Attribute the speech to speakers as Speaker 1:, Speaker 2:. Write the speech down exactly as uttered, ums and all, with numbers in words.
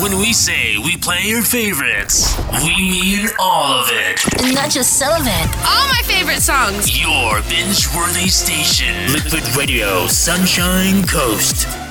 Speaker 1: When we say we play your favorites, we mean all of it.
Speaker 2: And not just some of it.
Speaker 3: All my favorite songs.
Speaker 1: Your binge-worthy station. Liquid Radio, Sunshine Coast.